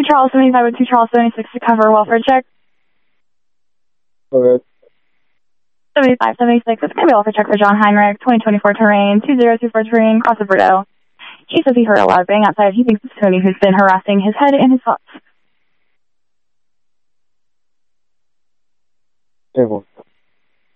2 Charles 75 with 2 Charles 76 to cover welfare check. Okay. 75, 76, it's going to be welfare check for John Heinrich, 2024 terrain, 2024 terrain, cross of Bordeaux. He says he heard a loud bang outside. He thinks it's Tony who's been harassing his head and his thoughts. Table.